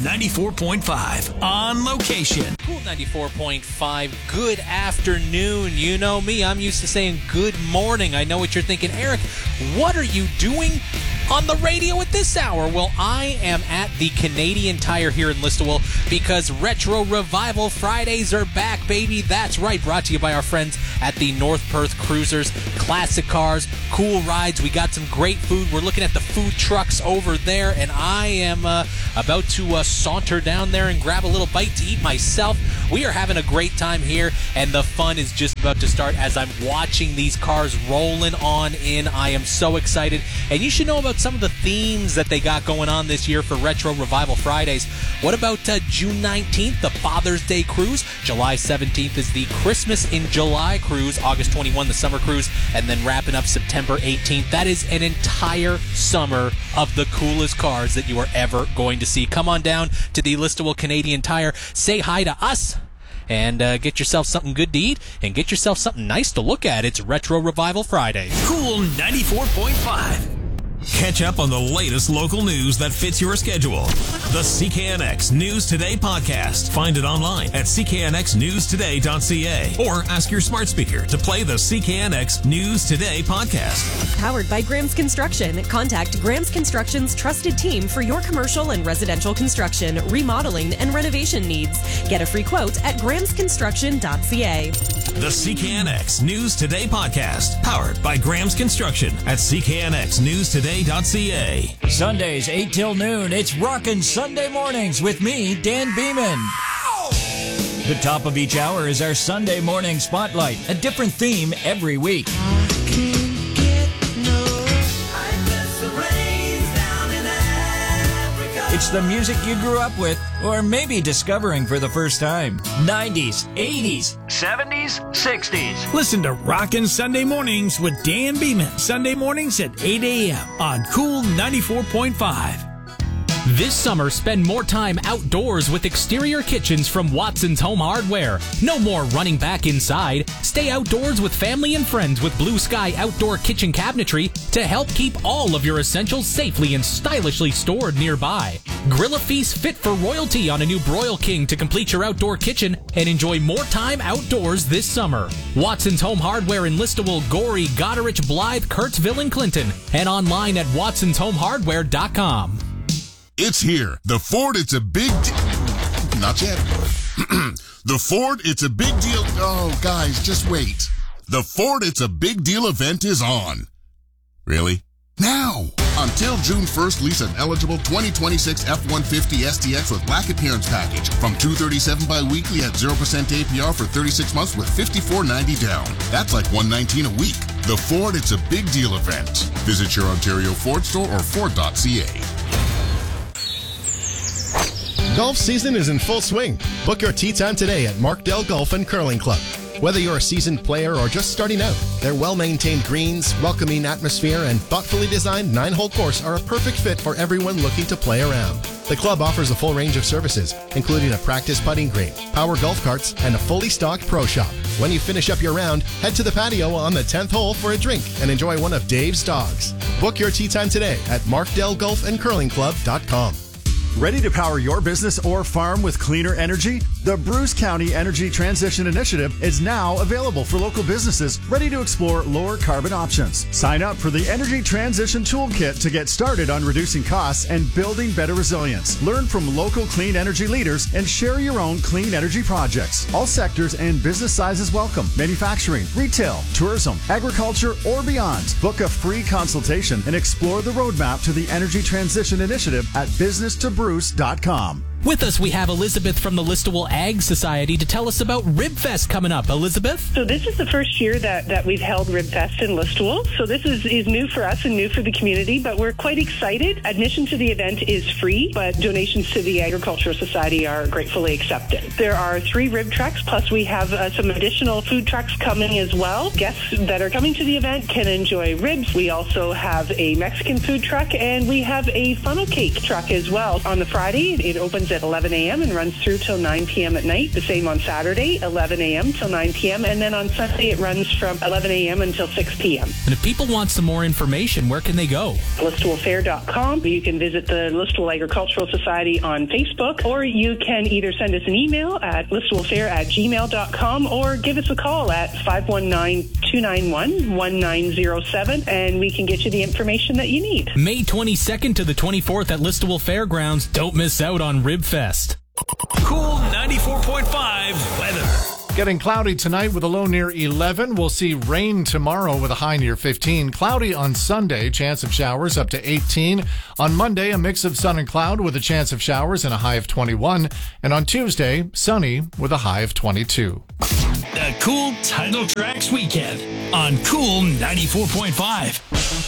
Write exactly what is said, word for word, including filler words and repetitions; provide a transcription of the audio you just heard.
ninety-four point five on location. Cool ninety-four point five, good afternoon. You know me, I'm used to saying good morning. I know what you're thinking. Eric, what are you doing on the radio at this hour? Well, I am at the Canadian Tire here in Listowel because Retro Revival Fridays are back, baby. That's right, brought to you by our friends at the North Perth Cruisers. Classic cars, cool rides. We got some great food. We're looking at the food trucks over there, and I am uh, about to uh, saunter down there and grab a little bite to eat myself. We are having a great time here, and the fun is just about to start as I'm watching these cars rolling on in. I am so excited, and you should know about some of the themes that they got going on this year for Retro Revival Fridays. What about uh, June nineteenth, the Father's Day Cruise? July seventeenth is the Christmas in July Cruise. August twenty-first, the Summer Cruise, and then wrapping up September eighteenth. That is an entire summer of the coolest cars that you are ever going to see. Come on down to the Listowel Canadian Tire. Say hi to us. And uh, get yourself something good to eat and get yourself something nice to look at. It's Retro Revival Friday. Cool ninety-four point five. Catch up on the latest local news that fits your schedule. The C K N X News Today podcast. Find it online at c k n x news today dot c a or ask your smart speaker to play the C K N X News Today podcast. Powered by Graham's Construction. Contact Graham's Construction's trusted team for your commercial and residential construction, remodeling, and renovation needs. Get a free quote at grahams construction dot c a. The C K N X News Today podcast. Powered by Graham's Construction at c k n x news today dot c a. Sundays, eight till noon, it's Rockin' Sunday Mornings with me, Dan Beeman. The top of each hour is our Sunday morning spotlight, a different theme every week. It's the music you grew up with, or maybe discovering for the first time. nineties, eighties, seventies, sixties. Listen to Rockin' Sunday Mornings with Dan Beeman. Sunday mornings at eight a.m. on Cool ninety-four point five. This summer, spend more time outdoors with exterior kitchens from Watson's Home Hardware. No more running back inside. Stay outdoors with family and friends with Blue Sky Outdoor Kitchen Cabinetry to help keep all of your essentials safely and stylishly stored nearby. Grill a feast fit for royalty on a new Broil King to complete your outdoor kitchen and enjoy more time outdoors this summer. Watson's Home Hardware in Listowel, Gorey, Goderich, Blythe, Kurtzville, and Clinton, and online at watsons home hardware dot com. It's here. The Ford It's a Big Deal. Not yet. The Ford It's a Big Deal. Oh, guys, just wait. The Ford It's a Big Deal event is on. Really? Now. Until June first, lease an eligible twenty twenty-six F one fifty S T X with black appearance package from two hundred thirty-seven dollars bi-weekly at zero percent A P R for thirty-six months with fifty-four ninety down. That's like one hundred nineteen dollars a week. The Ford It's a Big Deal event. Visit your Ontario Ford store or ford dot c a. Golf season is in full swing. Book your tee time today at Markdale Golf and Curling Club. Whether you're a seasoned player or just starting out, their well-maintained greens, welcoming atmosphere, and thoughtfully designed nine-hole course are a perfect fit for everyone looking to play around. The club offers a full range of services, including a practice putting green, power golf carts, and a fully stocked pro shop. When you finish up your round, head to the patio on the tenth hole for a drink and enjoy one of Dave's dogs. Book your tee time today at markdale golf and curling club dot com. Ready to power your business or farm with cleaner energy? The Bruce County Energy Transition Initiative is now available for local businesses ready to explore lower carbon options. Sign up for the Energy Transition Toolkit to get started on reducing costs and building better resilience. Learn from local clean energy leaders and share your own clean energy projects. All sectors and business sizes welcome. Manufacturing, retail, tourism, agriculture, or beyond. Book a free consultation and explore the roadmap to the Energy Transition Initiative at business to bruce dot com. With us, we have Elizabeth from the Listowel Ag Society to tell us about RibFest coming up. Elizabeth? So this is the first year that, that we've held RibFest in Listowel. So this is, is new for us and new for the community, but we're quite excited. Admission to the event is free, but donations to the Agricultural Society are gratefully accepted. There are three rib trucks, plus we have uh, some additional food trucks coming as well. Guests that are coming to the event can enjoy ribs. We also have a Mexican food truck, and we have a funnel cake truck as well. On the Friday, it opens at eleven a.m. and runs through till nine p.m. at night. The same on Saturday, eleven a.m. till nine p.m. And then on Sunday, it runs from eleven a.m. until six p.m. And if people want some more information, where can they go? Listowel fair dot com. You can visit the Listowel Agricultural Society on Facebook, or you can either send us an email at listowelfair at gmail dot com or give us a call at five one nine, two nine one, one nine zero seven, and we can get you the information that you need. May twenty-second to the twenty-fourth at Listowel Fairgrounds. Don't miss out on Ribfest. Cool ninety-four point five weather. Getting cloudy tonight with a low near eleven. We'll see rain tomorrow with a high near fifteen. Cloudy on Sunday, chance of showers up to eighteen. On Monday, a mix of sun and cloud with a chance of showers and a high of twenty-one. And on Tuesday, sunny with a high of twenty-two. The Cool Title Tracks Weekend on Cool ninety-four point five.